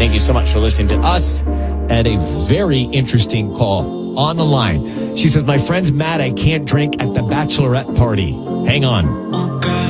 Thank you so much for listening to us. And a very interesting call on the line. She says, my friend's mad I can't drink at the bachelorette party. Hang on.